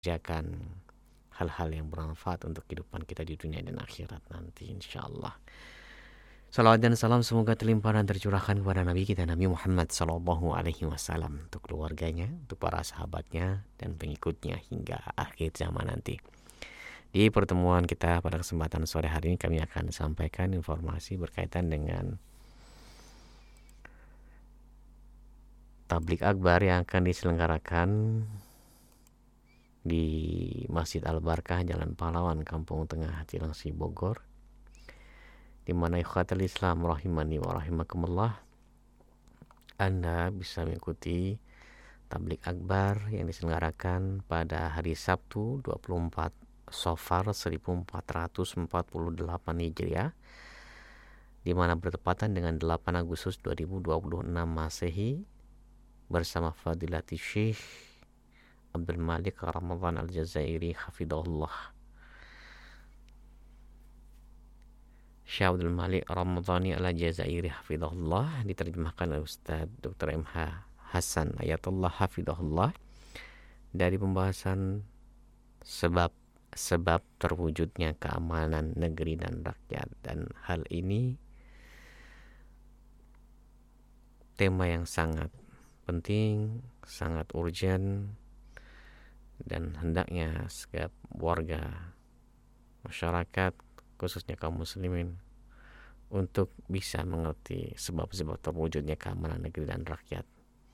mengerjakan hal-hal yang bermanfaat untuk kehidupan kita di dunia dan akhirat nanti insyaallah. Salawat dan salam semoga terlimpah dan tercurahkan kepada Nabi kita Nabi Muhammad sallallahu alaihi wasallam, untuk keluarganya, untuk para sahabatnya dan pengikutnya hingga akhir zaman nanti. Di pertemuan kita pada kesempatan sore hari ini kami akan sampaikan informasi berkaitan dengan tablik akbar yang akan diselenggarakan di Masjid Al-Barkah Jalan Pahlawan Kampung Tengah Cilengsi Bogor, di mana ikhwatul Islam rahimani wa rahimakumullah, Anda bisa mengikuti tablik akbar yang diselenggarakan pada hari Sabtu 24 Safar 1448 Hijriah, di mana bertepatan dengan 8 Agustus 2026 Masehi, bersama Fadilatul Syekh Abdul Malik Ramadan Al-Jazairi hafidhahullah. Syekh Abdul Malik Ramadhani Al-Jazairi hafidhahullah, diterjemahkan oleh Ustaz Dr. MH Hasan Ayatullah hafidhahullah, dari pembahasan sebab terwujudnya keamanan negeri dan rakyat. Dan hal ini tema yang sangat penting, sangat urgent, dan hendaknya setiap warga masyarakat, khususnya kaum muslimin, untuk bisa mengerti sebab-sebab terwujudnya keamanan negeri dan rakyat.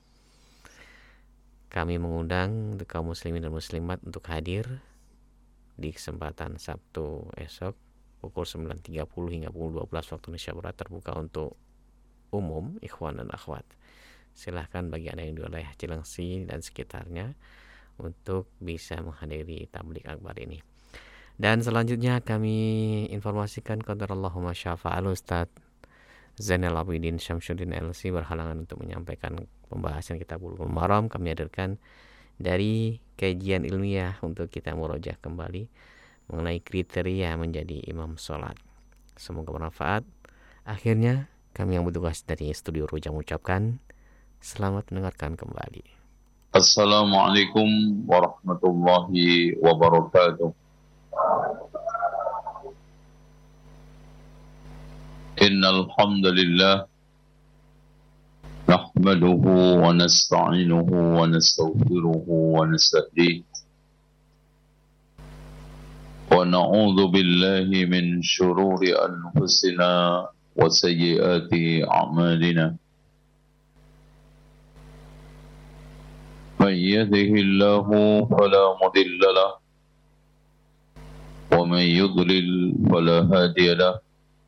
Kami mengundang kaum muslimin dan muslimat untuk hadir di kesempatan Sabtu esok pukul 9.30 hingga pukul 12 waktu Indonesia Barat, terbuka untuk umum, ikhwan dan akhwat. Silahkan bagi Anda yang di wilayah Cilengsi dan sekitarnya untuk bisa menghadiri tablik akbar ini. Dan selanjutnya kami informasikan qadarallahumma syafa'al Ustaz Zainal Abidin Syamsuddin LC berhalangan untuk menyampaikan pembahasan Kitabul Maram. Kami hadirkan dari kajian ilmiah untuk kita murojaah kembali mengenai kriteria menjadi imam sholat. Semoga bermanfaat. Akhirnya kami yang bertugas dari studio Rujak mengucapkan selamat mendengarkan kembali. Assalamualaikum warahmatullahi wabarakatuh. Innal hamdalillah nahmaduhu wa nasta'inuhu wa nastaghfiruhu wa nastahdihi wa na'udzu billahi min shururi anfusina wa sayyiati a'malina. Man yahdihillahu fala mudilla lahu wa man yudlil fala hadiya lahu.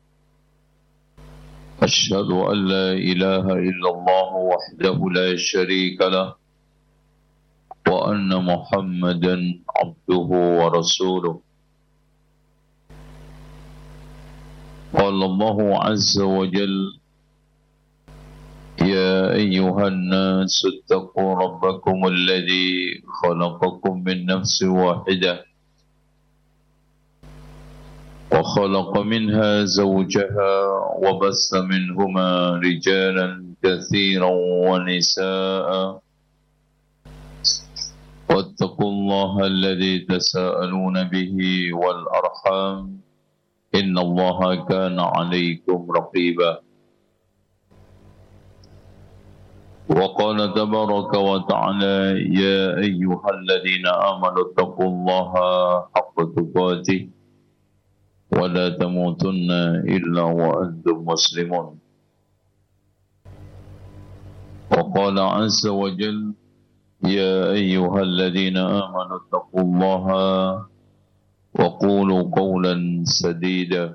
أشهد أن لا إله إلا الله وحده لا شريك له وأن محمدا عبده ورسوله. قال الله عز وجل يا أيها الناس اتقوا ربكم الذي خلقكم من نفس واحدة وخلق منها زوجها وبث منهما رجالا كثيرا ونساء واتقوا الله الذي تساءلون به والأرحام إن الله كان عليكم رقيبا. وقال تبارك وتعالى يا أيها الذين آمنوا اتقوا الله حق تقاته ولا تموتن إلا وأنتم مسلمون. وقال عز وجل يا أيها الذين آمنوا اتقوا الله وقولوا قولا سديدا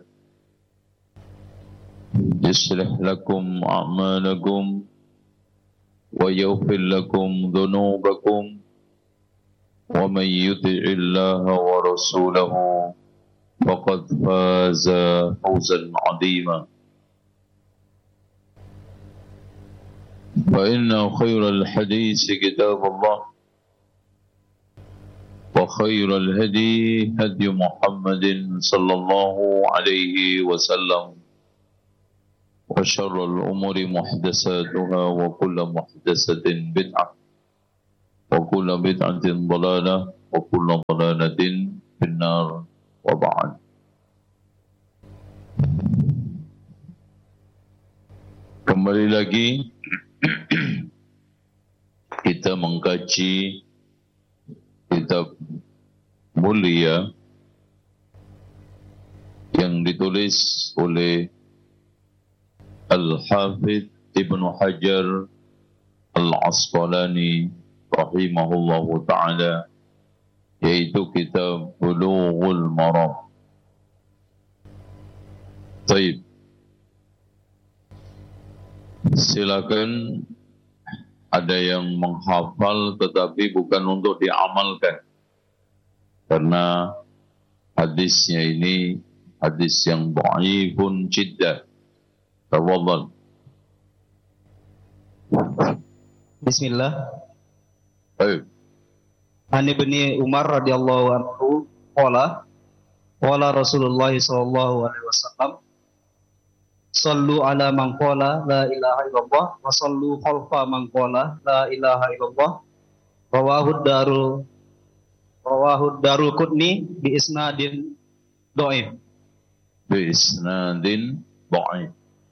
يصلح لكم أعمالكم ويغفر لكم ذنوبكم ومن يطع الله ورسوله فقد فاز فوزا عظيما. فإن خير الحديث كتاب الله وخير الهدي هدي محمد صلى الله عليه وسلم وشر الأمور محدثاتها وكل محدثة بدعة وكل بدعة ضلالة وكل ضلالة في النار وبعد. Kembali lagi kita mengkaji kitab mulia yang ditulis oleh Al-Hafidh Ibnu Hajar Al-Asqalani rahimahullahu ta'ala, yaitu kitab Bulughul Maram. Baik, silakan, ada yang menghafal tetapi bukan untuk diamalkan karena hadisnya ini hadis yang dhaifun jiddan. Tafadhal. Bismillah. Baik. An Ibni Umar radhiyallahu anhu qala Rasulullah sallallahu alaihi wasallam, sallu ala man qala la ilaha illallah wa sallu khalfa man qala la ilaha illallah. Rawahu Daruqutni bi isnadin dhaif. Bi isnadin dhaif.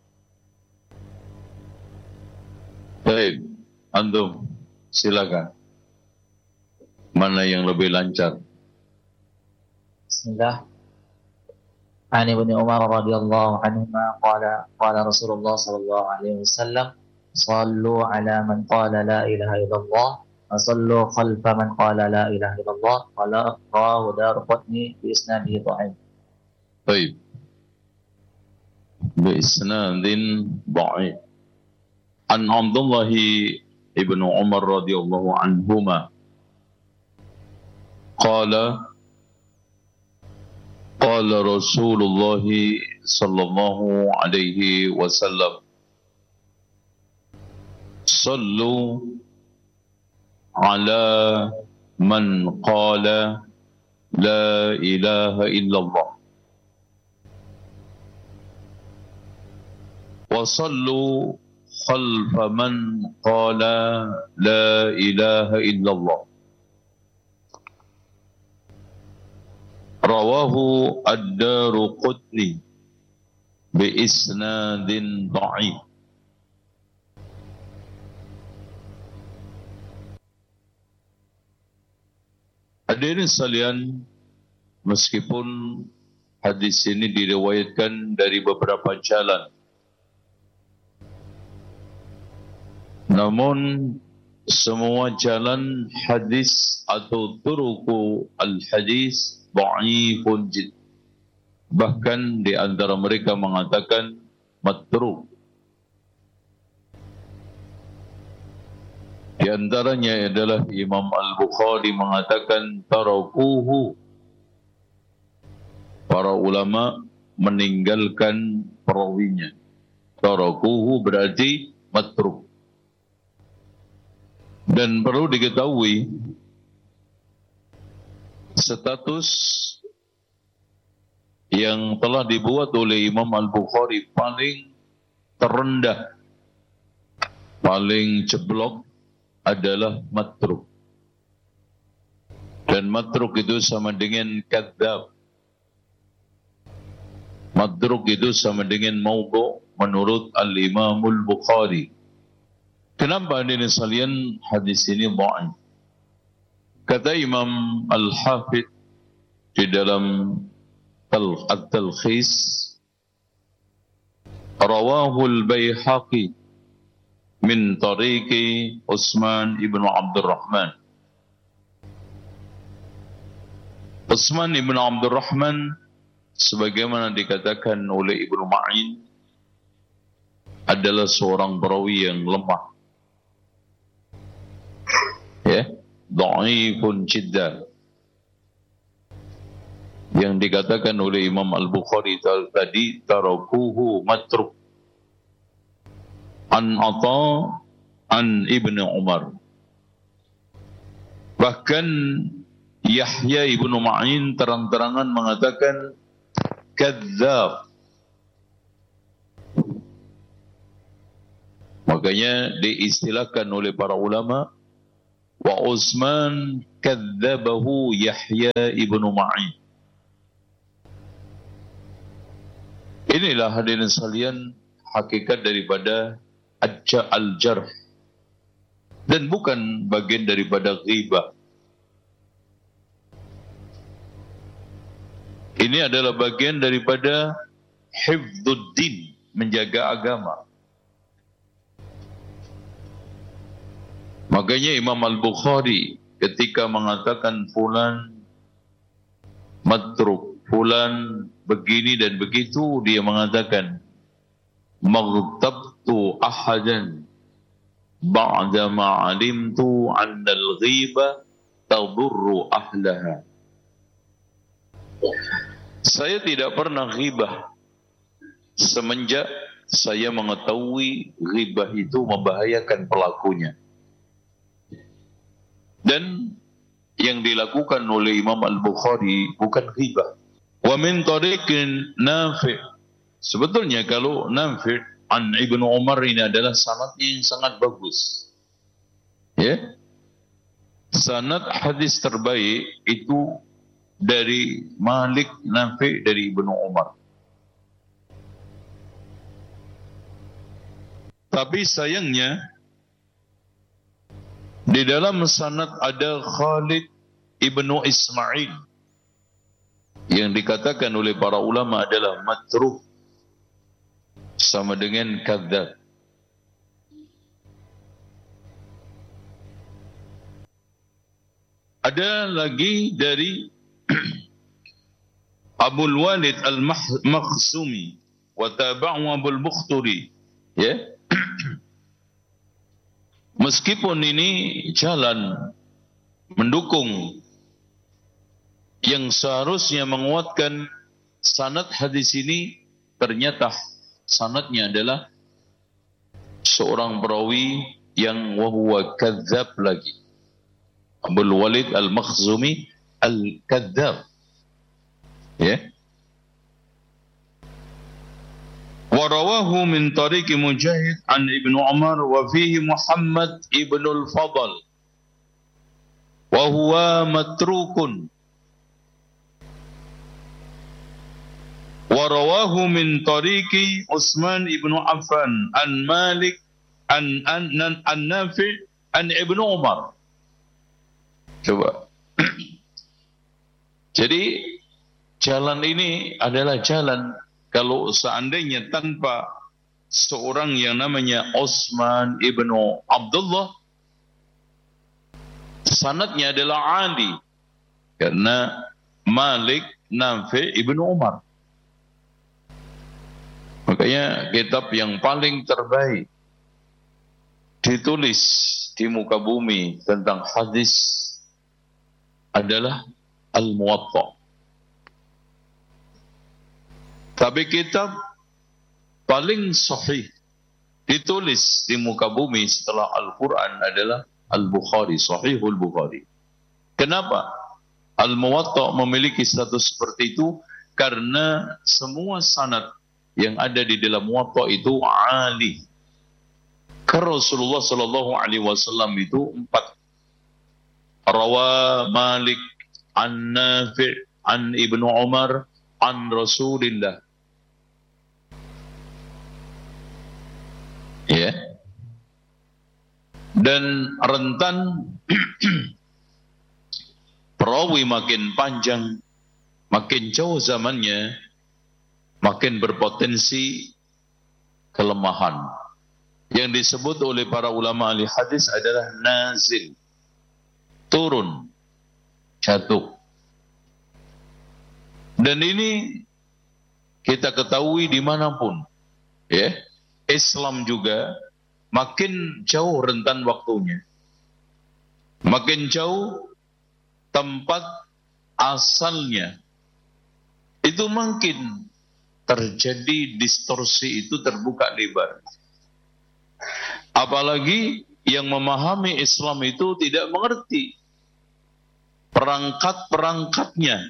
Baik, antum silakan. Mana yang lebih lancar? Bismillah. An Ibnu Umar radhiyallahu anhuma qala Rasulullah sallallahu alaihi wasallam, sallu ala man qala la ilaha illallah wa sallu khalfa man qala la ilaha illallah. Qala rawahu Daruqutni bi isnadihi dhaif. Baik. Bi isnadin dhaif. An Abdullah ibn Umar radhiyallahu anhuma qala Rasulullah sallallahu alaihi wasallam, sallu ala man qala la ilaha illallah wa sallu khalfa man qala la ilaha illallah. Rawahu Ad-Daruqutni bi isnadin dhaif. Hadirin sekalian, meskipun hadis ini diriwayatkan dari beberapa jalan, namun semua jalan hadis atau turuku al-hadis dhaifun jid. Bahkan di antara mereka mengatakan matruk. Di antaranya adalah Imam Al-Bukhari mengatakan tarakuhu. Para ulama meninggalkan perawinya. Tarakuhu berarti matruk. Dan perlu diketahui, status yang telah dibuat oleh Imam Al-Bukhari paling terendah, paling jeblok adalah matruk. Dan matruk itu sama dengan kadzab. Matruk itu sama dengan maudhu menurut Al-Imam Al-Bukhari. Kenapa hadirin sekalian hadis ini dhaif? Kata Imam Al-Hafidh di dalam At-Talkhis, rawahu Al-Baihaqi min tariqi Utsman ibn Abdurrahman. Utsman ibn Abdurrahman, sebagaimana dikatakan oleh Ibnu Ma'in, adalah seorang perawi yang lemah. Ya, dhaifun jiddan. Yang dikatakan oleh Imam Al-Bukhari tadi, tarakuhu matruk. An Atha an Ibnu Umar. Bahkan Yahya ibnu Ma'in terang-terangan mengatakan kadzab. Makanya diistilahkan oleh para ulama wa Utsman kadzabahu Yahya ibnu Ma'in. Inilah hadirin sekalian hakikat daripada al-jarh, dan bukan bagian daripada ghibah. Ini adalah bagian daripada hifdzuddin, menjaga agama. Makanya Imam Al-Bukhari ketika mengatakan fulan matruk, fulan begini dan begitu, dia mengatakan maghtabtu ahadan ba'da ma 'alimtu 'anna al-ghiba tadurru ahlaha. Saya tidak pernah ghibah semenjak saya mengetahui ghibah itu membahayakan pelakunya. Dan yang dilakukan oleh Imam Al-Bukhari bukan ghibah. Wa min tariqin Nafi'. Sebetulnya kalau Nafi' an Ibnu Umar ini adalah sanadnya yang sangat bagus. Ya. Sanad hadis terbaik itu dari Malik Nafi' dari Ibnu Umar. Tapi sayangnya di dalam sanad ada Khalid ibnu Ismail yang dikatakan oleh para ulama adalah matruh, sama dengan kadzab. Ada lagi dari Abul Walid Al-Makhzumi wa tabi'u Abul Bukhturi, ya. Meskipun ini jalan mendukung yang seharusnya menguatkan sanad hadis ini, ternyata sanadnya adalah seorang perawi yang wahuwa kadzab lagi. Abul Walid Al-Makhzumi Al-Kadzab. Ya. Warawahu min tariq Mujahid an Ibnu Umar wa fihi Muhammad ibnu al-Fadl wa huwa matrukun. Warawahu min tariqi Utsman ibnu Affan an Malik an Nafi' an Ibnu Umar. Coba. Jadi jalan ini adalah jalan, kalau seandainya tanpa seorang yang namanya Utsman ibnu Abdullah, sanadnya adalah Ali, karena Malik Nafi' ibnu Umar. Makanya kitab yang paling terbaik ditulis di muka bumi tentang hadis adalah Al-Muwatta. Tapi kitab paling sahih ditulis di muka bumi setelah Al-Quran adalah Al-Bukhari, Sahihul Bukhari. Kenapa Al-Muwatta memiliki status seperti itu? Karena semua sanad yang ada di dalam Muwatta itu ali. Karena Rasulullah sallallahu alaihi wasallam itu 4. Rawa Malik an Nafi' an Ibnu Umar an Rasulillah. Ya. Dan rentan perawi makin panjang, makin jauh zamannya, makin berpotensi kelemahan. Yang disebut oleh para ulama ahli hadis adalah nazil, turun, jatuh. Dan ini kita ketahui dimanapun, ya. Islam juga makin jauh rentan waktunya, makin jauh tempat asalnya, itu makin terjadi distorsi, itu terbuka lebar. Apalagi yang memahami Islam itu tidak mengerti perangkat-perangkatnya,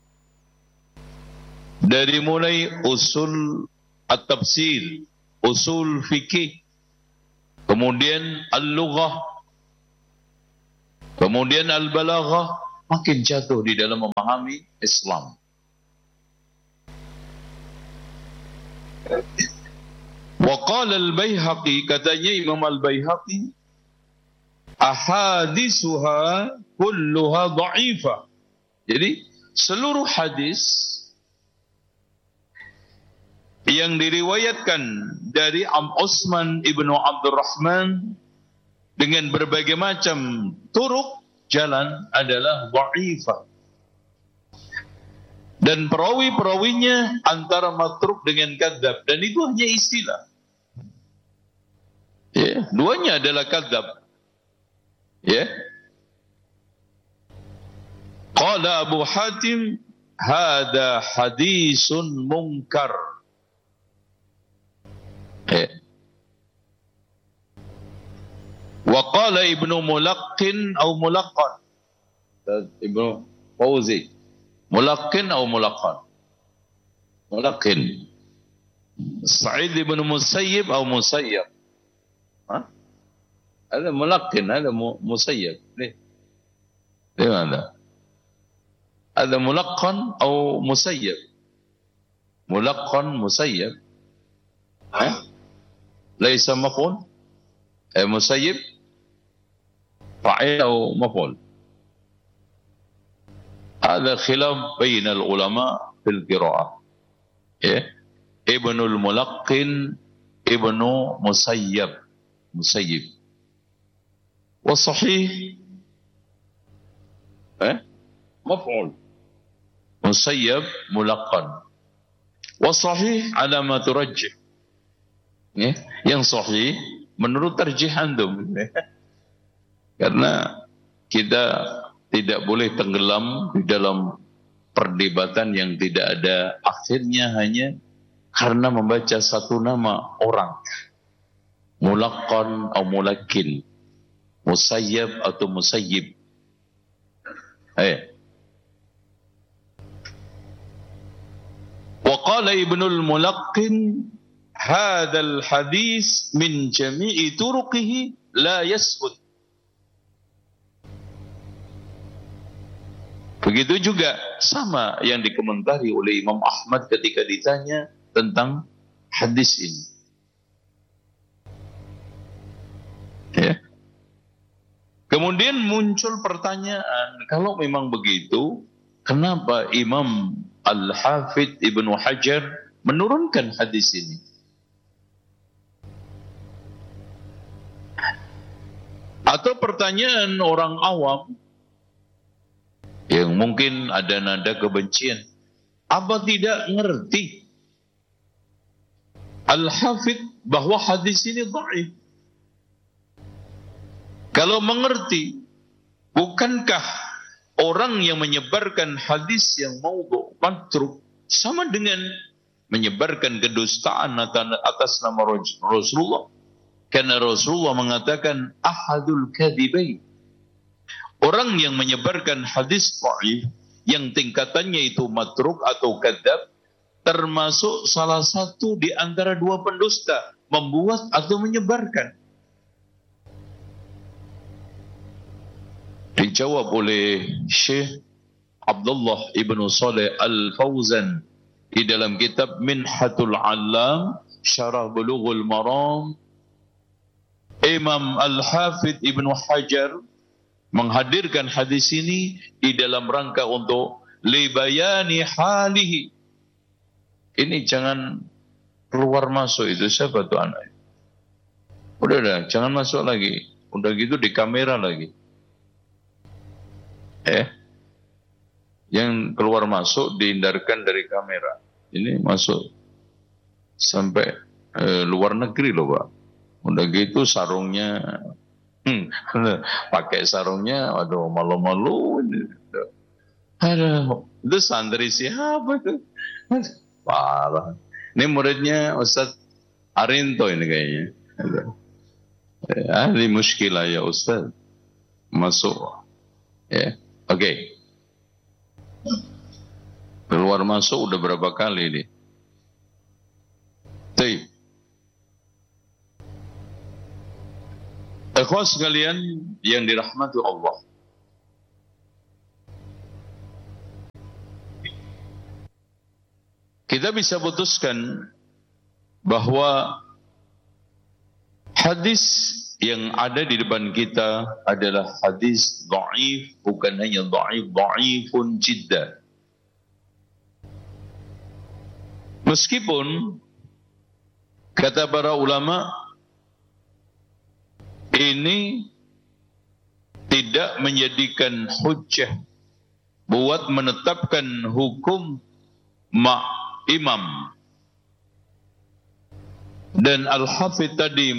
dari mulai usul at-tafsir, usul fikih, kemudian al-lughah, Kemudian al-balaghah, makin jatuh di dalam memahami Islam. Wa qala al-Baihaqi, katanya Imam al-Baihaqi, ahadisuha kulluha dha'ifah. Jadi seluruh hadis yang diriwayatkan dari Utsman ibnu Abdurrahman dengan berbagai macam turuk jalan adalah dha'ifah. Dan perawi-perawinya antara matruk dengan kadzab, dan itu hanya istilah. Ya, duanya adalah kadzab. Ya. Qala Abu Hatim, hada hadisun munkar. Ya. Wa qala Ibnu Mulaqqin atau Mulaqqan. Ibnu Fauzi. Mulaqqin atau Mulaqqan. Mulaqqin. Sa'id ibn Musayyib atau Musayyab. هذا ملقن هذا مسيب ليه؟ لماذا؟ هذا ملقن أو مسيب؟ ملقن مسيب ليس مفعول مسيب فاعل أو مفعول. هذا خلاف بين العلماء في القراءة. ابن الملقن ابن مسيب والصحيح مفعول مسيب ملقن والصحيح على ما ترجح. Yang sahih menurut tarjih antum. Karena kita tidak boleh tenggelam di dalam perdebatan yang tidak ada akhirnya hanya karena membaca satu nama orang. Mulaqqan atau mulakin, musayyab atau musayyib. Wa qala Ibnul Mulaqqin, hadzal hadis min jami'i turuqihi la yasbut. Begitu juga sama yang dikomentari oleh Imam Ahmad ketika ditanya tentang hadis ini. Ya. Kemudian muncul pertanyaan, kalau memang begitu, kenapa Imam Al-Hafidh Ibnu Hajar menurunkan hadis ini? Atau pertanyaan orang awam yang mungkin ada nada kebencian, apa tidak ngerti Al-Hafidh bahwa hadis ini dhaif? Kalau mengerti, bukankah orang yang menyebarkan hadis yang maudhu' matruk sama dengan menyebarkan kedustaan atas nama Rasulullah? Karena Rasulullah mengatakan ahadul kadhibain. Orang yang menyebarkan hadis dhaif yang tingkatannya itu matruk atau kadzab termasuk salah satu di antara dua pendusta, membuat atau menyebarkan. Dijawab oleh Syekh Abdullah ibnu Saleh Al-Fauzan di dalam kitab Minhatul Allam Syarah Bulughul Maram. Imam Al-Hafidh Ibnu Hajar menghadirkan hadis ini di dalam rangka untuk libayani halihi. Ini jangan keluar masuk, itu siapa tuh anak? Udah, jangan masuk lagi. Udah gitu di kamera lagi. Yang keluar masuk dihindarkan dari kamera. Ini masuk sampai luar negeri loh Pak. Udah gitu sarungnya pakai sarungnya, aduh malu-malu. Aduh, itu santri siapa itu? Parah. Ini muridnya Ustaz Arinto ini kayaknya. Ahli muskilah ya Ustaz. Masuk. Ya. Oke. Keluar masuk udah berapa kali ini? Baik. Ikhwas sekalian yang dirahmati Allah. kita bisa putuskan bahwa hadis yang ada di depan kita adalah hadis dhaif, bukan hanya dhaif, dhaifun jiddan. Meskipun kata para ulama ini tidak menjadikan hujjah buat menetapkan hukum imam. Dan Al-Hafidh tadi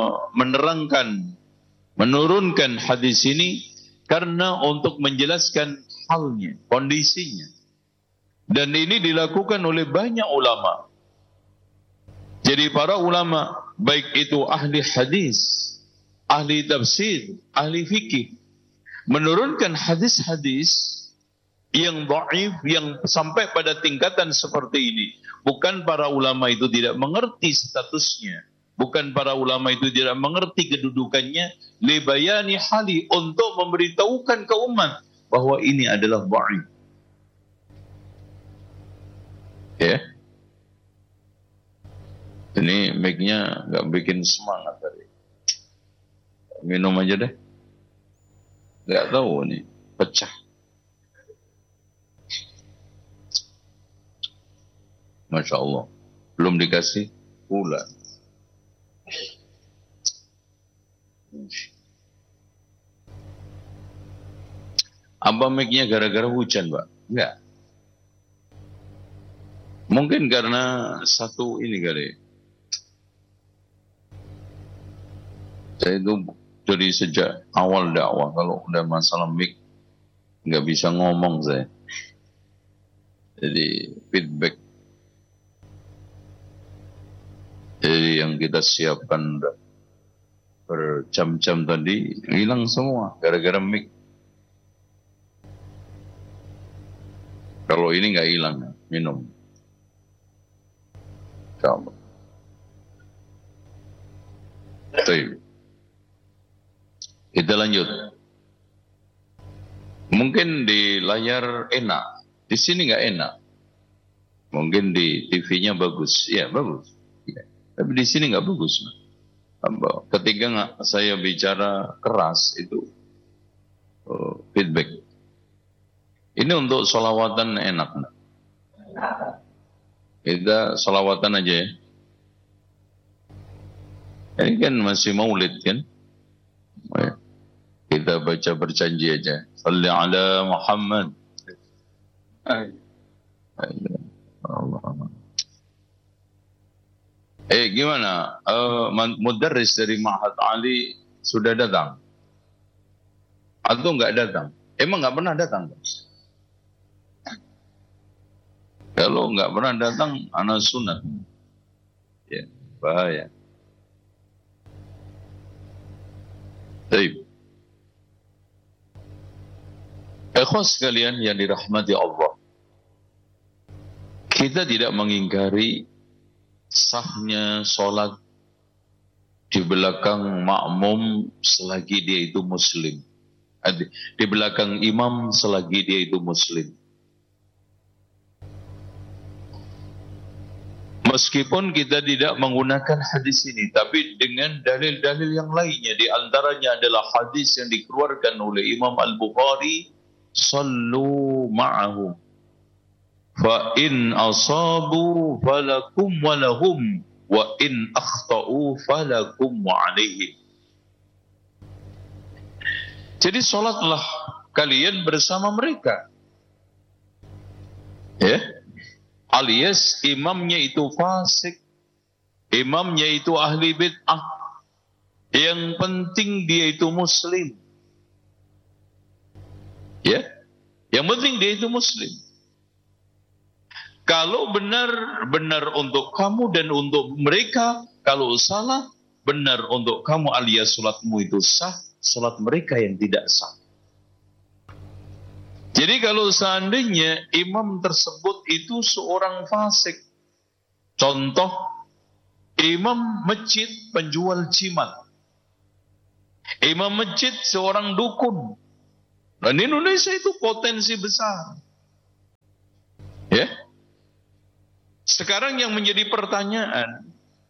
menurunkan hadis ini karena untuk menjelaskan halnya, kondisinya. Dan ini dilakukan oleh banyak ulama. Jadi para ulama, baik itu ahli hadis, ahli tafsir, ahli fikih, menurunkan hadis-hadis yang dhaif, yang sampai pada tingkatan seperti ini. Bukan para ulama itu tidak mengerti statusnya, bukan para ulama itu tidak mengerti kedudukannya, libayani hali, untuk memberitahukan ke umat bahwa ini adalah dhaif. Ya. Ini mic-nya enggak bikin semangat tadi. Minum aja deh. Enggak tahu nih, pecah. Masya Allah. Belum dikasih pula. Apa mic-nya gara-gara hujan, Pak? Enggak. Mungkin karena satu ini kali. Saya itu dari sejak awal dakwah, kalau udah masalah mic, nggak bisa ngomong saya. Jadi feedback. Jadi yang kita siapkan berjam-jam tadi hilang semua gara-gara mic. Kalau ini nggak hilang, minum. Coba. Baik. Kita lanjut. Mungkin di layar enak, di sini nggak enak. Mungkin di TV-nya bagus, ya bagus. Ya. Tapi di sini nggak bagus. Ketika saya bicara keras itu feedback. Ini untuk sholawatan enak. Kita sholawatan aja ya. Ini kan masih maulid kan? Kita baca berjanji aja. Salli ala Muhammad. Allah. Gimana? Mudarris dari Ma'had Ali sudah datang? Atau enggak datang? Emang enggak pernah datang? Kalau enggak pernah datang, anak sunat. Ya, bahaya. Baik. Ikhwas sekalian yang dirahmati Allah. Kita tidak mengingkari sahnya sholat di belakang makmum selagi dia itu muslim. Di belakang imam selagi dia itu muslim. Meskipun kita tidak menggunakan hadis ini, tapi dengan dalil-dalil yang lainnya, di antaranya adalah hadis yang dikeluarkan oleh Imam Al-Bukhari, sallu ma'ahum, fa in asabu falakum walahum, wa in akhta'u falakum wa alaihim. Jadi sholatlah kalian bersama mereka. Ya. Alias imamnya itu fasik, imamnya itu ahli bid'ah, yang penting dia itu muslim. Ya, yang penting dia itu muslim. Kalau benar, benar untuk kamu dan untuk mereka. Kalau salah, benar untuk kamu alias salatmu itu sah, salat mereka yang tidak sah. Jadi kalau seandainya imam tersebut itu seorang fasik, contoh imam masjid penjual jimat, imam masjid seorang dukun, dan di Indonesia itu potensi besar. Ya, Sekarang yang menjadi pertanyaan,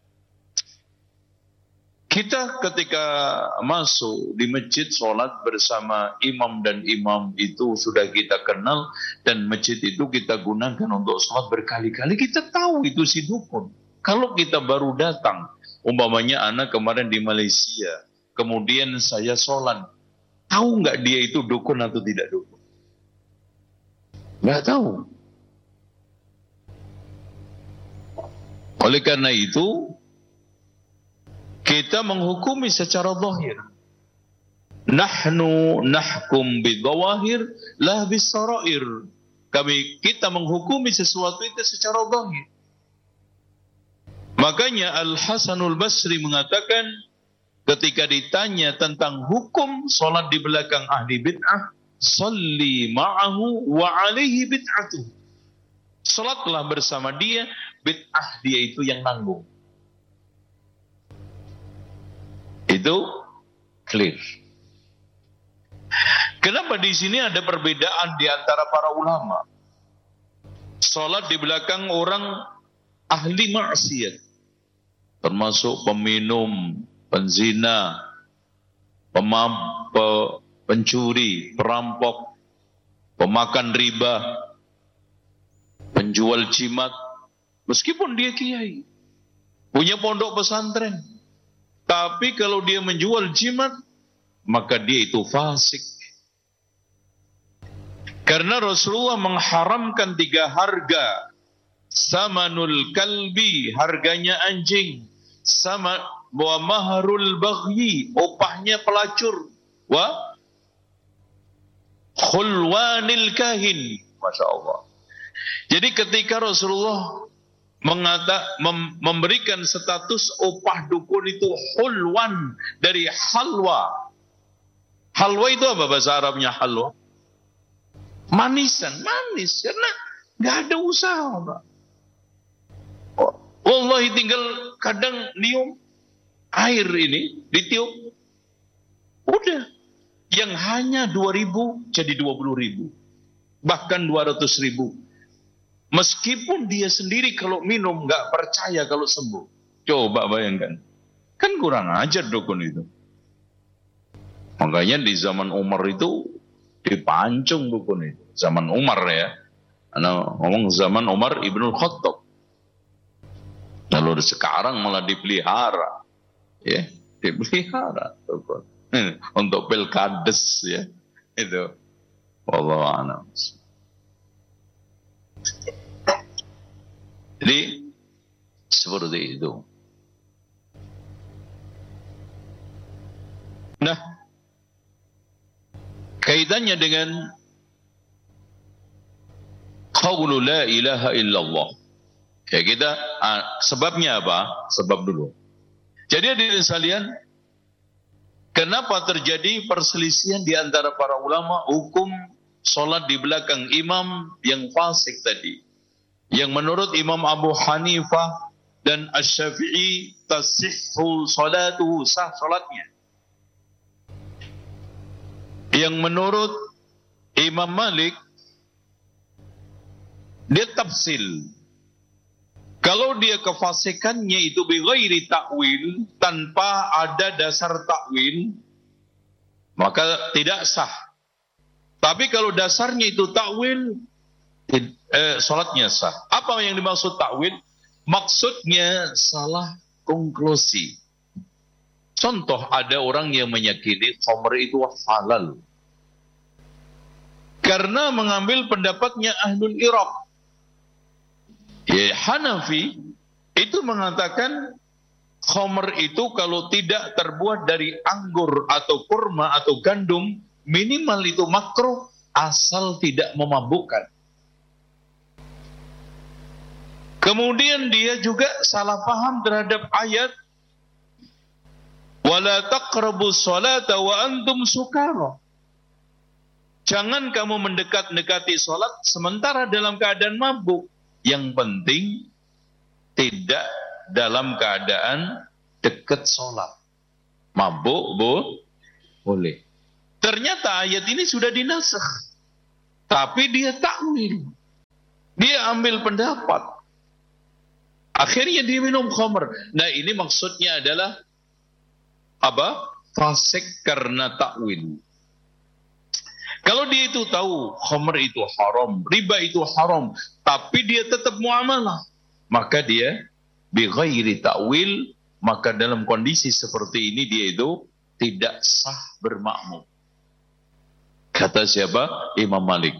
kita ketika masuk di masjid sholat bersama imam dan imam itu sudah kita kenal, dan masjid itu kita gunakan untuk sholat berkali-kali, kita tahu itu si dukun. Kalau kita baru datang, umpamanya anak kemarin di Malaysia, kemudian saya sholat, tahu nggak dia itu dukun atau tidak dukun? Nggak tahu. Oleh karena itu, kita menghukumi secara zahir. Nahnu nahkum bidhawahir la bisarair. Kita menghukumi sesuatu itu secara zahir. Makanya Al-Hasanul Basri mengatakan ketika ditanya tentang hukum salat di belakang ahli bid'ah, salli ma'ahu wa alaihi bid'atuh. Salatlah bersama dia, bid'ah dia itu yang nanggung. Itu clear. Kenapa di sini ada perbedaan di antara para ulama? Salat di belakang orang ahli maksiat, termasuk peminum, penzina, pencuri, perampok, pemakan riba, penjual jimat, meskipun dia kiai, punya pondok pesantren, tapi kalau dia menjual jimat, maka dia itu fasik. Karena Rasulullah mengharamkan 3 harga. Samanul kalbi, harganya anjing. Wa mahrul baghyi, upahnya pelacur. Wa khulwanil kahin. Masya Allah. Jadi ketika Rasulullah memberikan status upah dukun itu hulwan dari halwa. Halwa itu apa bahasa Arabnya halwa? Manisan, manis, karena nggak ada usaha, Pak. Wallahi tinggal kadang nium air ini ditiup, udah yang hanya 2.000 jadi 20.000, bahkan 200.000. Meskipun dia sendiri kalau minum nggak percaya kalau sembuh. Coba bayangkan. Kan kurang ajar dukun itu. Makanya di zaman Umar itu dipancung dukun itu. Zaman Umar ya. Ana ngomong zaman Umar Ibnul Khattab. Lalu sekarang malah dipelihara. Ya, dipelihara dukun. Untuk pilkades ya. Itu. Wallahu a'lam. Jadi seperti itu. Nah, kaitannya dengan qaulu la ilaha illallah. Ya kita sebabnya apa? Sebab dulu. Jadi hadirin sekalian, kenapa terjadi perselisihan di antara para ulama hukum salat di belakang imam yang fasik tadi? Yang menurut Imam Abu Hanifah dan Asy-Syafi'i tasihhu salatuhu, sah salatnya. Yang menurut Imam Malik dia tafsil. Kalau dia kefasikannya itu bighairi ta'wil, tanpa ada dasar ta'wil, maka tidak sah. Tapi kalau dasarnya itu ta'wil, salatnya sah. Apa yang dimaksud ta'wil? Maksudnya salah konklusi. Contoh, ada orang yang meyakini khamr itu halal karena mengambil pendapatnya Ahlul Iraq. Ya, Hanafi itu mengatakan khamr itu kalau tidak terbuat dari anggur atau kurma atau gandum, minimal itu makruh asal tidak memabukkan. Kemudian dia juga salah paham terhadap ayat wala taqrabus salata wa antum sukara. Jangan kamu mendekat-dekati salat sementara dalam keadaan mabuk. Yang penting tidak dalam keadaan dekat salat. Mabuk boleh. Ternyata ayat ini sudah dinasakh. Tapi dia takwil. Dia ambil pendapat Akhirnya dia minum khamr. Nah, ini maksudnya adalah apa? Fasik karena takwil. Kalau dia itu tahu khamr itu haram, riba itu haram, tapi dia tetap muamalah, maka dia bi ghairi ta'wil, maka dalam kondisi seperti ini dia itu tidak sah bermakmum. Kata siapa? Imam Malik.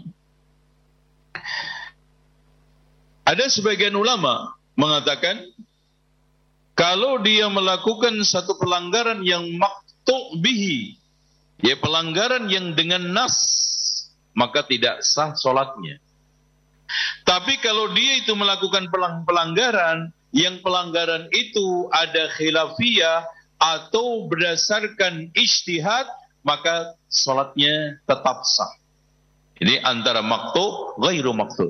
Ada sebagian ulama mengatakan kalau dia melakukan satu pelanggaran yang maqtu' bihi, ya pelanggaran yang dengan nas, maka tidak sah solatnya. Tapi kalau dia itu melakukan pelanggaran, yang pelanggaran itu ada khilafiyah atau berdasarkan ijtihad, maka solatnya tetap sah. Ini antara maqtu' ghairu maqtu'.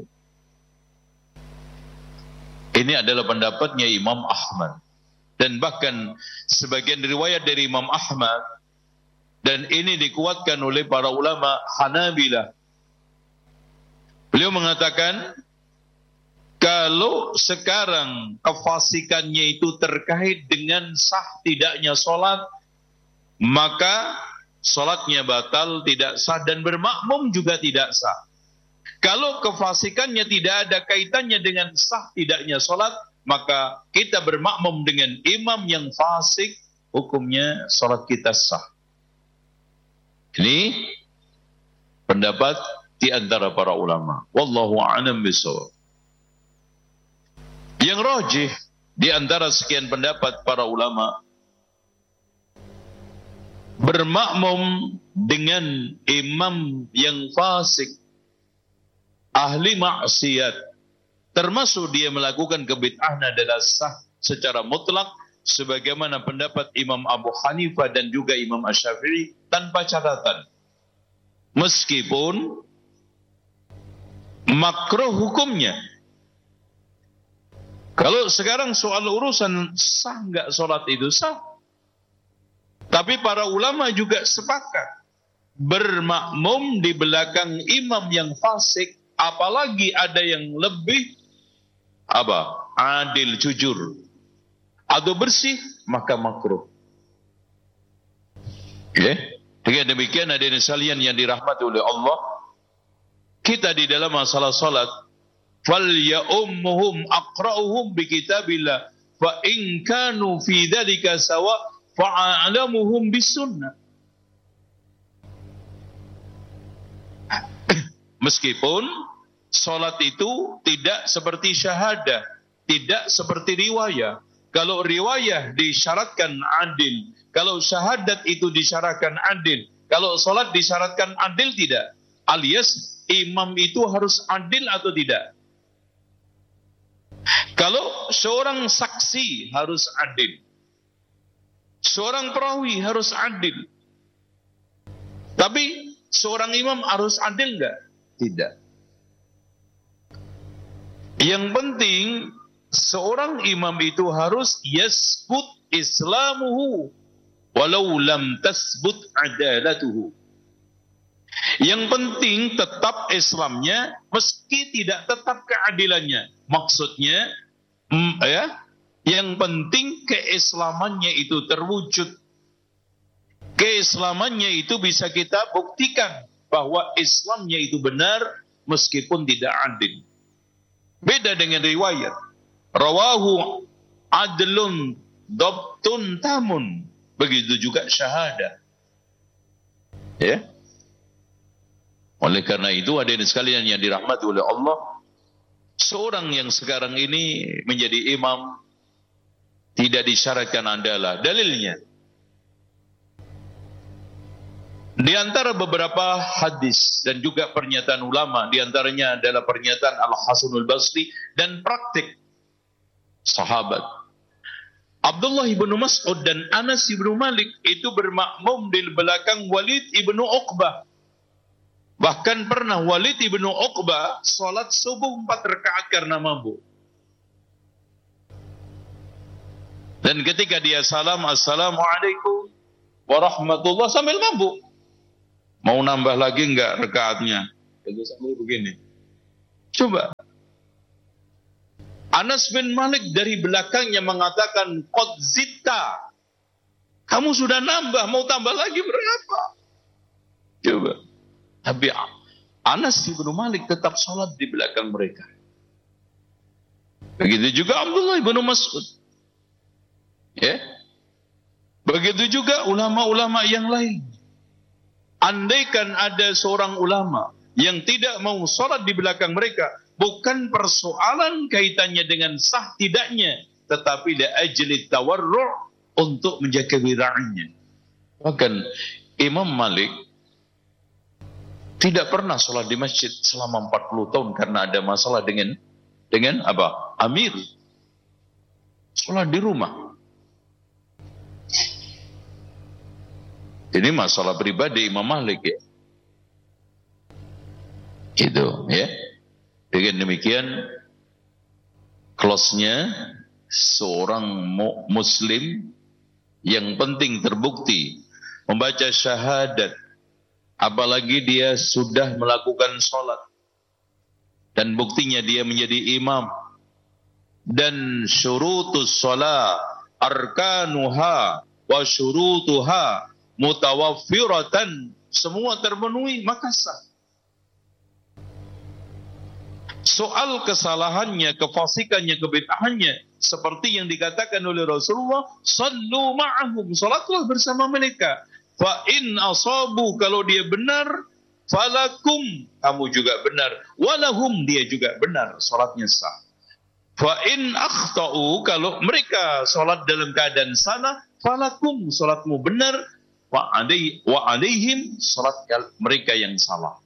Ini adalah pendapatnya Imam Ahmad. Dan bahkan sebagian riwayat dari Imam Ahmad, dan ini dikuatkan oleh para ulama Hanabilah. Beliau mengatakan, kalau sekarang kefasikannya itu terkait dengan sah tidaknya solat, maka solatnya batal, tidak sah, dan bermakmum juga tidak sah. Kalau kefasikannya tidak ada kaitannya dengan sah tidaknya solat, maka kita bermakmum dengan imam yang fasik, hukumnya solat kita sah. Ini pendapat di antara para ulama. Wallahu a'lam bishawab. Yang rajih di antara sekian pendapat para ulama, bermakmum dengan imam yang fasik, ahli maksiat, termasuk dia melakukan kebid'ahan adalah sah secara mutlak, sebagaimana pendapat Imam Abu Hanifah dan juga Imam Asy-Syafi'i tanpa catatan. Meskipun makruh hukumnya. Kalau sekarang soal urusan sah enggak solat itu sah. Tapi para ulama juga sepakat bermakmum di belakang imam yang fasik, apalagi ada yang lebih adil, jujur atau bersih, maka makruh. Okay? Dengan demikian hadirin sekalian yang dirahmati oleh Allah, kita di dalam masalah salat, fal ya'ummuhum aqra'uhum bi kitabillah fa in kanu fi dzalika sawa fa'alamuhum bis sunnah. Meskipun salat itu tidak seperti syahadah, tidak seperti riwayah. Kalau riwayah disyaratkan adil, kalau syahadat itu disyaratkan adil, kalau salat disyaratkan adil tidak. Alias imam itu harus adil atau tidak. Kalau seorang saksi harus adil, seorang perawi harus adil. Tapi seorang imam harus adil enggak? Tidak. Yang penting seorang imam itu harus yasbut islamuhu walau lam tasbut adalatuhu. Yang penting tetap Islamnya meski tidak tetap keadilannya. Maksudnya yang penting keislamannya itu terwujud. Keislamannya itu bisa kita buktikan bahwa Islamnya itu benar meskipun tidak adil. Beda dengan riwayat. Rawahu adlun dabtun tamun. Begitu juga syahadah. Ya. Oleh karena itu hadirin sekalian yang dirahmati oleh Allah, seorang yang sekarang ini menjadi imam tidak disyaratkan adalah dalilnya. Di antara beberapa hadis dan juga pernyataan ulama, di antaranya adalah pernyataan Al-Hasanul Basri dan praktik sahabat. Abdullah ibnu Mas'ud dan Anas ibnu Malik itu bermakmum di belakang Walid ibnu Uqbah. Bahkan pernah Walid ibnu Uqbah salat subuh 4 rakaat karena mabuk. Dan ketika dia salam, Assalamualaikum warahmatullah, sambil mabuk. Mau nambah lagi enggak rakaatnya? Jadi sambil begini. Coba. Anas bin Malik dari belakangnya mengatakan, qad zitta. Kamu sudah nambah, mau tambah lagi berapa? Coba. Tapi Anas bin Malik tetap sholat di belakang mereka. Begitu juga Abdullah bin Mas'ud. Ya. Begitu juga ulama-ulama yang lain. Andaikan ada seorang ulama yang tidak mau sholat di belakang mereka, bukan persoalan kaitannya dengan sah tidaknya, tetapi la ajli tawarru' untuk menjaga wira'nya. Bahkan Imam Malik tidak pernah sholat di masjid selama 40 tahun karena ada masalah dengan apa? Amir. Sholat di rumah. Ini masalah pribadi Imam Malik ya. Gitu ya. Dengan demikian close-nya seorang muslim yang penting terbukti membaca syahadat, apalagi dia sudah melakukan sholat dan buktinya dia menjadi imam, dan syurutus sholat arkanuha wa syurutuha mutawaffiratan, semua terpenuhi, maka sah. Soal kesalahannya, kefasikannya, kebid'ahannya, seperti yang dikatakan oleh Rasulullah, sallu ma'ahum, salatlah bersama mereka. Fa in asabu, kalau dia benar, falakum, kamu juga benar. Walahum, dia juga benar, salatnya sah. Fa in akhta'u, kalau mereka salat dalam keadaan salah, falakum, salatmu benar. Wa alaihim, salat mereka yang salah.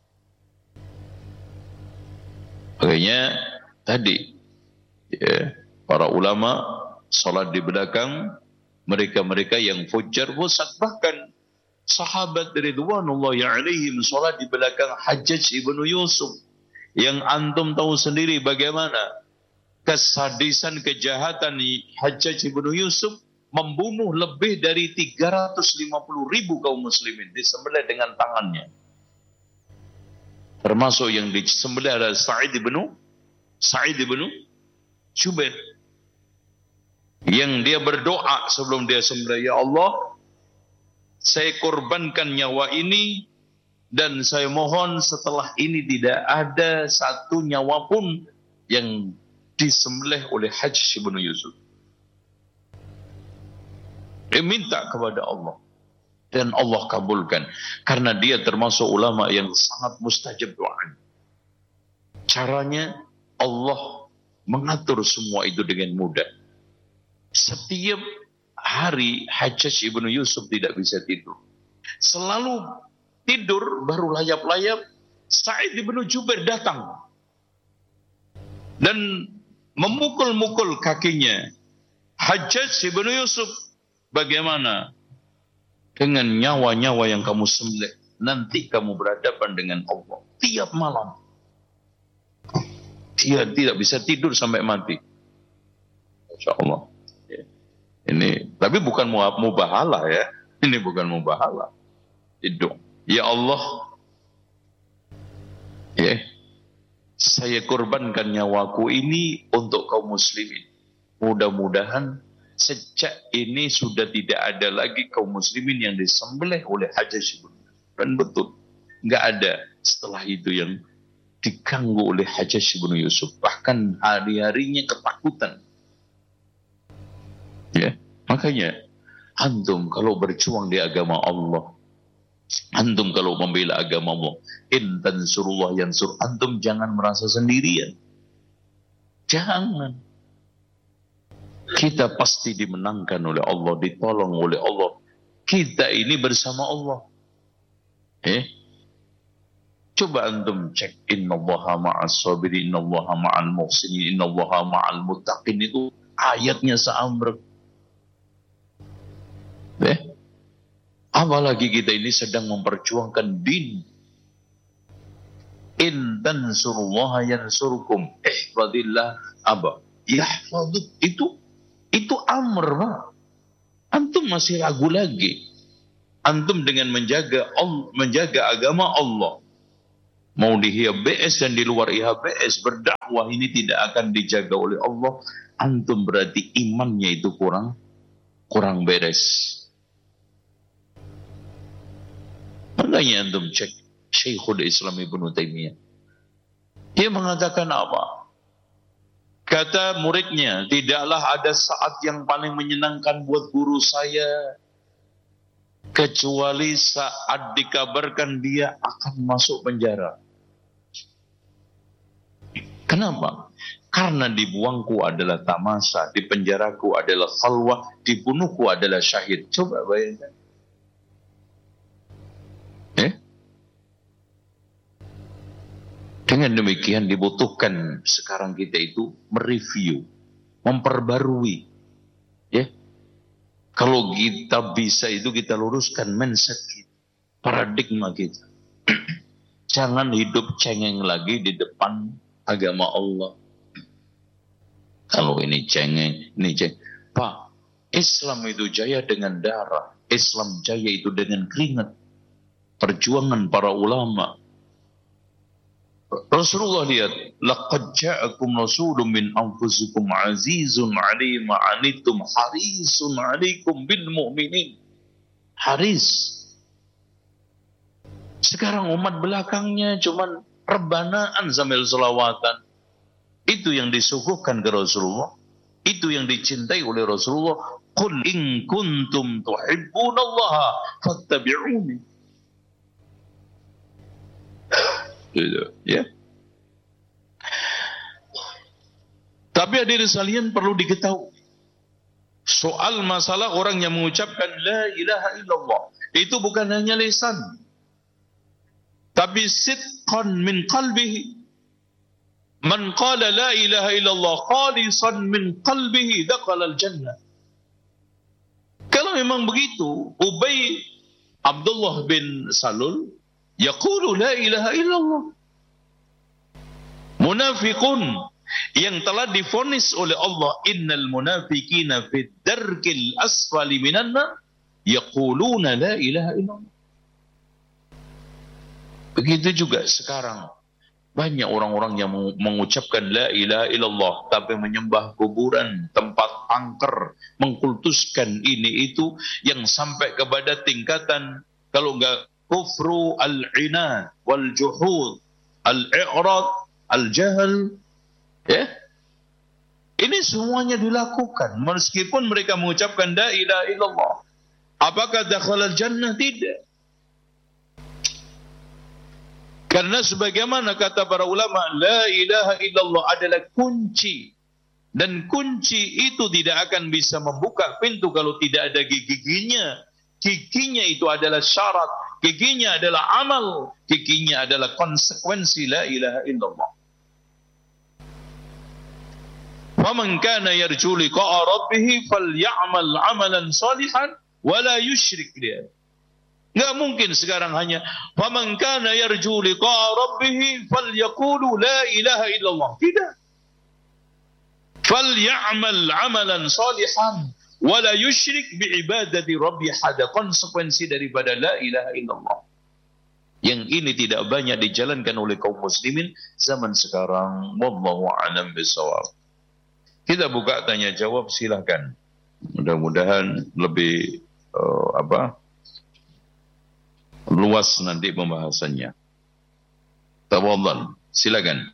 Makanya tadi ya, para ulama salat di belakang mereka-mereka yang fujar, bahkan sahabat ridwanullahi alaihim salat di belakang Hajjaj ibnu Yusuf, yang antum tahu sendiri bagaimana kesadisan kejahatan Hajjaj ibnu Yusuf, membunuh lebih dari 350.000 kaum muslimin, disembelih dengan tangannya. Termasuk yang disembelih adalah Sa'id ibnu Jubair, yang dia berdoa sebelum dia sembelih, ya Allah, saya korbankan nyawa ini, dan saya mohon setelah ini tidak ada satu nyawa pun yang disembelih oleh Hajjaj ibnu Yusuf. Dia minta kepada Allah, dan Allah kabulkan, karena dia termasuk ulama yang sangat mustajab doa. Caranya Allah mengatur semua itu dengan mudah. Setiap hari Hajjaj ibnu Yusuf tidak bisa tidur. Selalu tidur baru layap-layap Sa'id ibnu Jubair datang dan memukul-mukul kakinya. Hajjaj ibnu Yusuf, bagaimana dengan nyawa-nyawa yang kamu sembelih? Nanti kamu berhadapan dengan Allah tiap malam. Dia tidak bisa tidur sampai mati. Masya Allah. Ini, tapi bukan mubahalah ya. Ini bukan mubahalah. Tidur. Ya Allah, ya, saya korbankan nyawaku ini untuk kaum muslimin. Mudah-mudahan sejak ini sudah tidak ada lagi kaum muslimin yang disembelih oleh Hajjaj ibnu Yusuf. Dan betul, nggak ada setelah itu yang diganggu oleh Hajjaj ibnu Yusuf. Bahkan hari-harinya ketakutan. Ya, makanya antum kalau berjuang di agama Allah, antum kalau membela agama Allah, in tansurullah yansur, antum jangan merasa sendirian. Jangan. Kita pasti dimenangkan oleh Allah, ditolong oleh Allah. Kita ini bersama Allah. Coba antum cek, innallaha ma'as sabirin, innallaha ma'al muhsinin, innallaha ma'al muttaqin, itu ayatnya seambrek. Apalagi kita ini sedang memperjuangkan din. In tansurullaha yansurkum, ihfadillah apa? Yahfaduk, itu amr, Pak. Antum masih ragu lagi. Antum dengan menjaga agama Allah, mau di IHBS dan di luar IHBS berdakwah ini tidak akan dijaga oleh Allah, antum berarti imannya itu kurang beres. Makanya antum cek Syekhul Islam Ibnu Taimiyah. Dia mengatakan apa? Kata muridnya, tidaklah ada saat yang paling menyenangkan buat guru saya kecuali saat dikabarkan dia akan masuk penjara. Kenapa? Karena dibuangku adalah tamasa, di penjaraku adalah khalwah, dibunuhku adalah syahid. Coba bayangkan. Dengan demikian dibutuhkan sekarang kita itu mereview, memperbarui. Ya. Kalau kita bisa itu kita luruskan mindset kita, paradigma kita. Jangan hidup cengeng lagi di depan agama Allah. Kalau ini cengeng, ini cengeng. Pak, Islam itu jaya dengan darah. Islam jaya itu dengan keringat. Perjuangan para ulama. Rasulullah lihat, laqad ja'akum rasulun min anfusikum azizun 'alaihi ma 'anittum harisun 'alaikum bil mu'minin. Haris. Sekarang umat belakangnya cuman rebanaan sambil selawatan. Itu yang disuguhkan ke Rasulullah. Itu yang dicintai oleh Rasulullah. Qul in kuntum tuhibbunallaha fattabi'uni. Gitu, ya. Tapi hadirin sekalian perlu diketahui soal masalah orang yang mengucapkan la ilaha illallah itu bukan hanya lisan, tapi sidqan min qalbihi. Man qala la ilaha illallah khalisan min qalbihi dakhala al-jannah. Kalau memang begitu, Ubay Abdullah bin Salul yaqulu la ilaha illallah. Munafiqun yang telah divonis oleh Allah, innal munafiqina fid darkil asfali minan nar yaquluna la ilaha illallah. Begitu juga sekarang banyak orang-orang yang mengucapkan la ilaha illallah tapi menyembah kuburan, tempat angker, mengkultuskan ini itu yang sampai kepada tingkatan kalau enggak kufru al-inad wal juhud al-i'rad al-jahl, ya. Ini semuanya dilakukan meskipun mereka mengucapkan la ilaha illallah. Apakah dakhala al-jannah? Tidak. Karena sebagaimana kata para ulama, la ilaha illallah adalah kunci. Dan kunci itu tidak akan bisa membuka pintu kalau tidak ada giginya. Giginya itu adalah syarat. Giginya adalah amal. Giginya adalah konsekuensi la ilaha illallah. Faman kana yarju liqa'a rabbih falyamal 'amalan shalihan wa la yusyrik bihi. Enggak mungkin sekarang hanya faman kana yarju liqa'a rabbih falyaqulu la ilaha illallah. Tidak. Falyamal 'amalan shalihan wa la yusyrik bi ibadati rabbih hada. Konsekuensi daripada la ilaha illallah. Yang ini tidak banyak dijalankan oleh kaum muslimin zaman sekarang. Wallahu a'lam bishawab. Kita buka tanya jawab, silakan. Mudah-mudahan lebih luas nanti pembahasannya. Tafadhal, silakan.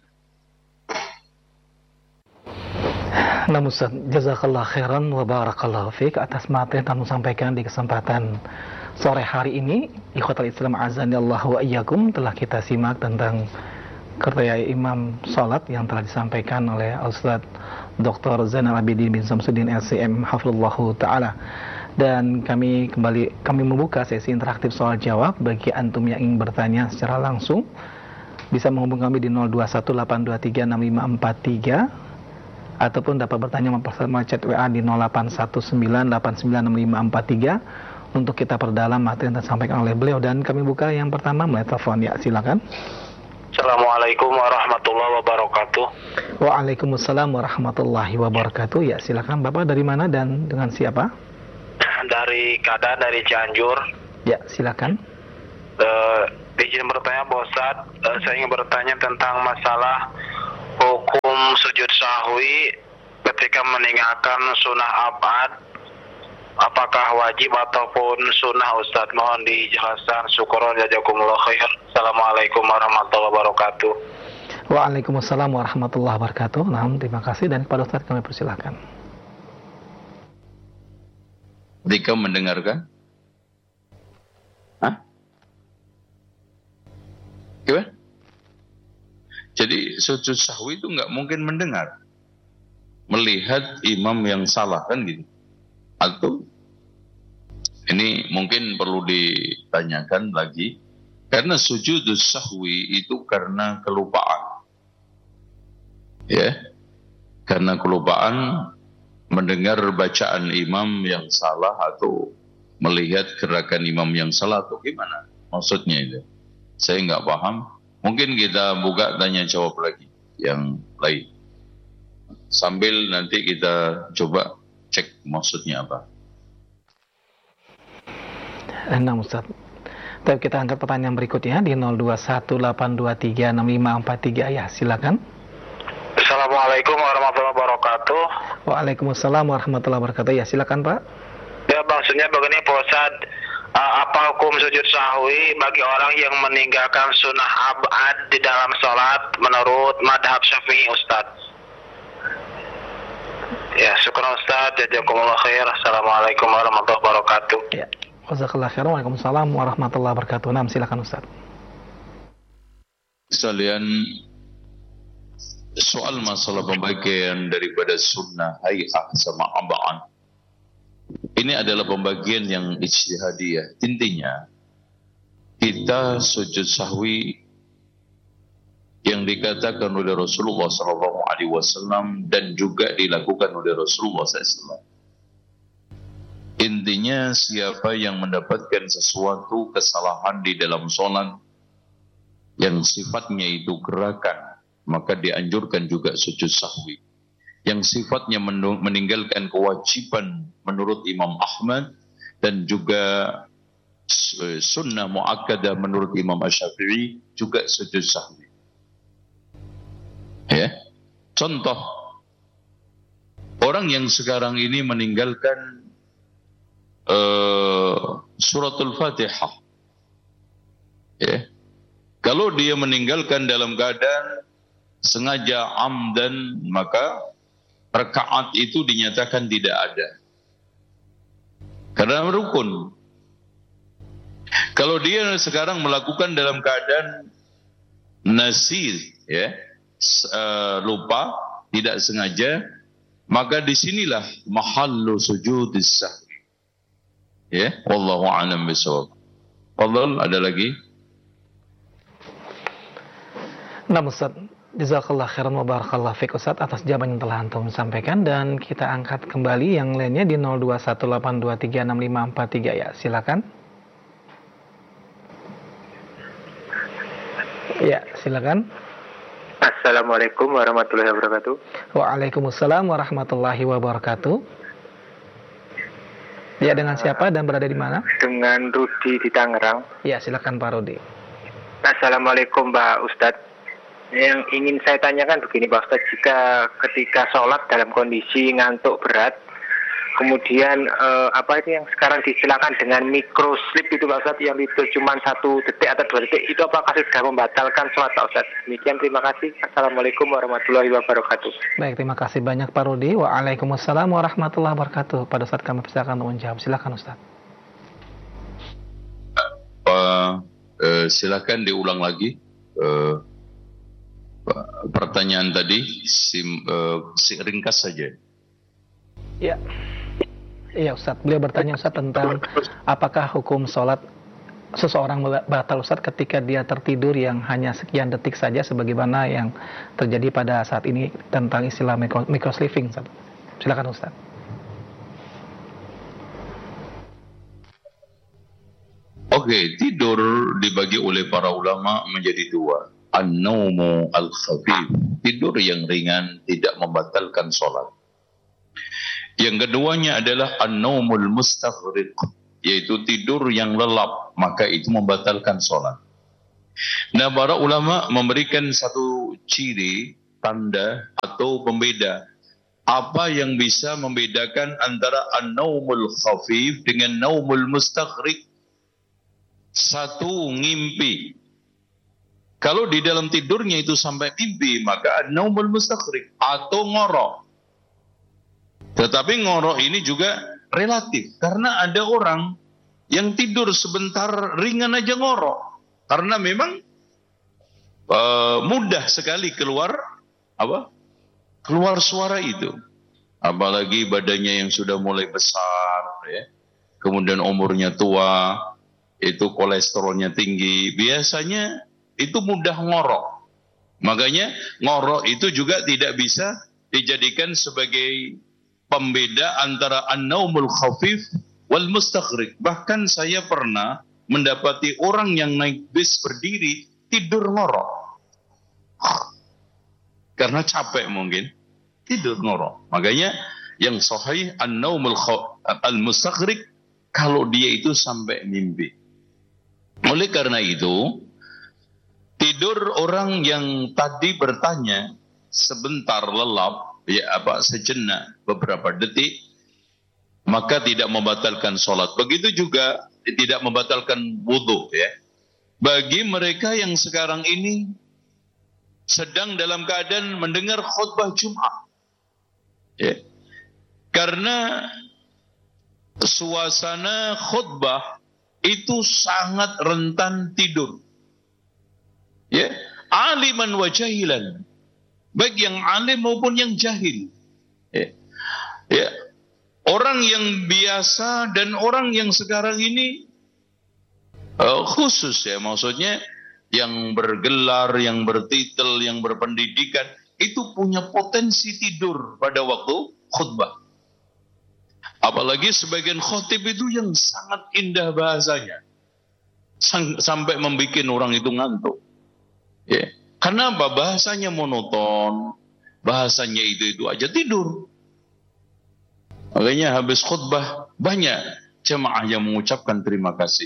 Nah Ustaz, jazakallah khairan wa barakallahu fiik atas materi yang kamu sampaikan di kesempatan sore hari ini. Ikhwatal Islam azani Allah wa iyyakum, telah kita simak tentang kriteria imam salat yang telah disampaikan oleh Ustaz Dr. Zainal Abidin bin Samsuddin LCM hafizallahu taala. Dan kami membuka sesi interaktif soal jawab bagi antum yang ingin bertanya secara langsung. Bisa menghubungi kami di 0218236543 ataupun dapat bertanya melalui chat WA di 0819896543 untuk kita perdalam materi yang disampaikan oleh beliau. Dan kami buka yang pertama melalui telepon. Ya, silakan. Assalamualaikum warahmatullahi wabarakatuh. Waalaikumsalam warahmatullahi wabarakatuh. Ya, silakan Bapak, dari mana dan dengan siapa? Dari Kada, dari Cianjur. Ya, silakan. izin bertanya Pak Ustadz. Saya ingin bertanya tentang masalah hukum sujud sahwi ketika meninggalkan sunnah abad. Apakah wajib ataupun sunnah Ustadz? Mohon dijelaskan. Syukron jazakumullah khair. Assalamualaikum warahmatullahi wabarakatuh. Waalaikumsalam warahmatullahi wabarakatuh. Nah, terima kasih, dan kepada Ustadz kami persilahkan. Ketika mendengarkan? Hah? Gimana? Jadi sujud sahwi itu nggak mungkin mendengar, melihat imam yang salah, kan gitu. Atau ini mungkin perlu ditanyakan lagi, karena sujud sahwi itu karena kelupaan, ya, karena kelupaan mendengar bacaan imam yang salah atau melihat gerakan imam yang salah, atau gimana maksudnya itu? Saya nggak paham. Mungkin kita buka tanya jawab lagi yang lain, sambil nanti kita coba cek maksudnya apa. Nah, Ustaz, tapi kita angkat pertanyaan berikutnya di 0218236543. Ya, silakan. Assalamualaikum warahmatullahi wabarakatuh. Waalaikumsalam warahmatullahi wabarakatuh. Ya, silakan Pak. Ya, maksudnya begini Pak Ustadz, apa hukum sujud sahwi bagi orang yang meninggalkan sunnah abad di dalam sholat menurut madhab Syafi'i Ustadz? Ya, syukur Ustadz, jazakumullah khair. Assalamualaikum warahmatullahi wabarakatuh. Ya, jazakallahu khairan. Waalaikumsalam warahmatullahi wabarakatuh. Nah, silakan Ustadz. Sekalian, soal masalah pembagian daripada sunnah hay'ah sama aba'an, ini adalah pembagian yang ijtihadiyah. Intinya, kita sujud sahwi yang dikatakan oleh Rasulullah SAW dan juga dilakukan oleh Rasulullah SAW. Intinya, siapa yang mendapatkan sesuatu kesalahan di dalam sholat yang sifatnya itu gerakan, maka dianjurkan juga sujud sahwi. Yang sifatnya meninggalkan kewajiban menurut Imam Ahmad dan juga sunnah muakkadah menurut Imam Asy-Syafi'i juga sujud sahwi. Ya, contoh orang yang sekarang ini meninggalkan suratul Fatihah, ya, kalau dia meninggalkan dalam keadaan sengaja amdan, maka rakaat itu dinyatakan tidak ada karena rukun. Kalau dia sekarang melakukan dalam keadaan nasir, ya, lupa, tidak sengaja, maka disinilah mahallu sujudis sahwi. Ya, wallahu a'lam bishawab. Fadhal, ada lagi? Nah, Ustaz, jazakallah khairan wa barakallahu fiik Ustaz atas jawaban yang telah antum sampaikan, dan kita angkat kembali yang lainnya di 0218236543. Ya, silakan. Ya, silakan. Assalamualaikum warahmatullahi wabarakatuh. Waalaikumsalam warahmatullahi wabarakatuh. Ya, dengan siapa dan berada di mana? Dengan Rudi di Tangerang. Ya, silakan Pak Rudi. Assalamualaikum Pak Ustadz. Yang ingin saya tanyakan begini Pak Ustadz, jika ketika sholat dalam kondisi ngantuk berat, kemudian apa itu yang sekarang disilakan dengan microsleep itu Pak Ustadz, yang itu cuma 1 detik atau 2 detik, itu apakah sudah membatalkan sholat Pak Ustadz? Demikian, terima kasih. Assalamualaikum warahmatullahi wabarakatuh. Baik, terima kasih banyak Pak Rudi. Waalaikumsalam warahmatullahi wabarakatuh. Pada saat kami persilakan untuk menjawab. Silakan Ustadz. Silakan diulang lagi pertanyaan tadi, ringkas saja. Ya, iya Ustadz. Beliau bertanya Ustadz tentang apakah hukum sholat seseorang batal Ustadz ketika dia tertidur yang hanya sekian detik saja, sebagaimana yang terjadi pada saat ini tentang istilah microsleeping. Silakan Ustadz. Oke, tidur dibagi oleh para ulama menjadi 2. An-naumu al-khafif, tidur yang ringan tidak membatalkan sholat. Yang keduanya adalah an-naumul mustaghriq, yaitu tidur yang lelap, maka itu membatalkan sholat. Nah, para ulama memberikan satu ciri, tanda atau pembeda. Apa yang bisa membedakan antara an-naumul khafif dengan naumul mustaghriq? Satu, ngimpi. Kalau di dalam tidurnya itu sampai mimpi, maka an-naumul mustaghriq atau ngorok. Tetapi ngorok ini juga relatif, karena ada orang yang tidur sebentar ringan aja ngorok, karena memang mudah sekali keluar suara itu. Apalagi badannya yang sudah mulai besar, ya. Kemudian umurnya tua, itu kolesterolnya tinggi, biasanya itu mudah ngorok. Makanya ngorok itu juga tidak bisa dijadikan sebagai pembeda antara an-naumul khafif wal mustaghriq. Bahkan saya pernah mendapati orang yang naik bis berdiri tidur ngorok. Karena capek mungkin, tidur ngorok. Makanya yang sahih an-naumul al-mustaghriq kalau dia itu sampai mimpi. Oleh karena itu, tidur orang yang tadi bertanya sebentar lelap, sejenak beberapa detik, maka tidak membatalkan sholat. Begitu juga tidak membatalkan wudu, ya. Bagi mereka yang sekarang ini sedang dalam keadaan mendengar khutbah Jumat, ya. Karena suasana khutbah itu sangat rentan tidur, ya. Aliman wa jahilan, baik yang alim maupun yang jahil, ya. Ya. Orang yang biasa dan orang yang sekarang ini khusus, ya, maksudnya yang bergelar, yang bertitel, yang berpendidikan, itu punya potensi tidur pada waktu khutbah. Apalagi sebagian khotib itu yang sangat indah bahasanya, sampai membuat orang itu ngantuk, ya. Karena apa? Bahasanya monoton, bahasanya itu aja, tidur. Makanya habis khutbah banyak jemaah yang mengucapkan terima kasih.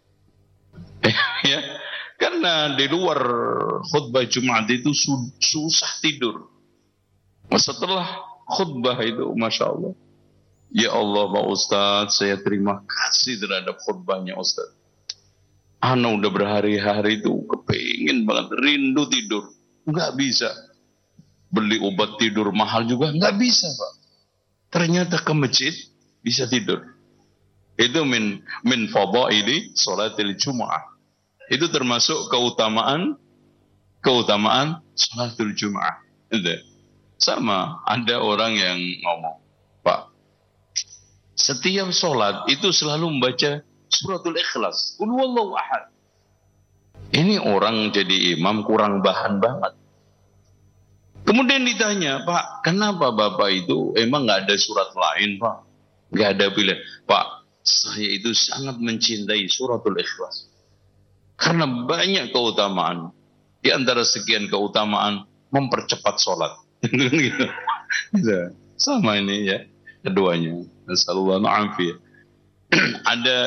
Ya, karena di luar khutbah Jumat itu susah tidur. Setelah khutbah itu, Masya Allah, ya Allah Pak Ustadz, saya terima kasih terhadap khutbahnya Ustadz. Ana udah berhari-hari itu kepingin banget, rindu tidur, nggak bisa. Beli obat tidur mahal juga nggak bisa, Pak. Ternyata ke masjid bisa tidur. Itu min fadaili sholatil Jumu'ah. Itu termasuk keutamaan sholatul Jumu'ah. Itu. Sama, ada orang yang ngomong, Pak, setiap sholat itu selalu membaca suratul Ikhlas, Qul huwallahu ahad. Ini orang jadi imam kurang bahan banget. Kemudian ditanya, Pak, kenapa Bapak itu emang nggak ada surat lain, Pak? Nggak ada pilihan. Pak, saya itu sangat mencintai suratul Ikhlas. Karena banyak keutamaan. Di antara sekian keutamaan, mempercepat sholat. Gitu. Sama ini ya, keduanya. Nasallallahu alaihi. Ada,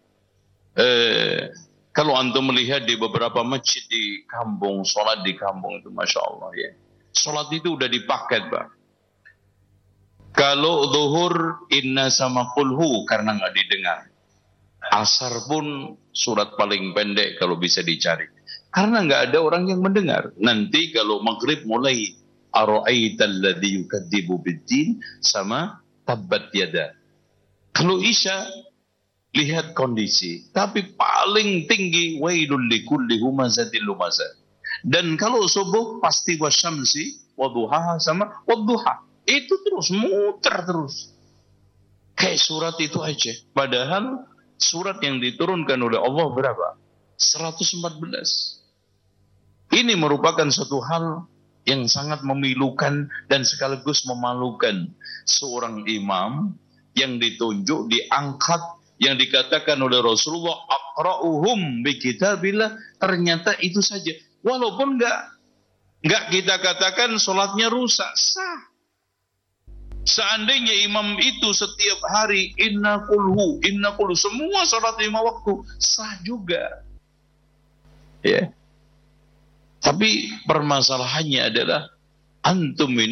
kalau antum melihat di beberapa masjid di kampung, sholat di kampung itu Masya Allah, ya. Sholat itu udah dipaket, Pak. Kalau zuhur, inna sama kulhu, karena nggak didengar. Asar pun surat paling pendek kalau bisa dicari. Karena nggak ada orang yang mendengar. Nanti kalau maghrib mulai, ara'aital ladzi yukadzibu biddin sama tabbat yada. Kalau isya, lihat kondisi. Tapi paling tinggi, wailul likulli humazatil lumazah. Dan kalau subuh pasti wasyamsi waduhaha sama wadduha. Itu terus muter terus. Kayak surat itu aja. Padahal surat yang diturunkan oleh Allah berapa? 114. Ini merupakan suatu hal yang sangat memilukan dan sekaligus memalukan. Seorang imam yang ditunjuk, diangkat, yang dikatakan oleh Rasulullah, aqra'uhum bi kitabillah, ternyata itu saja. Walaupun enggak kita katakan sholatnya rusak, sah. Seandainya imam itu setiap hari inna kulhu, semua sholat 5 waktu, sah juga. Ya. Tapi permasalahannya adalah antum ini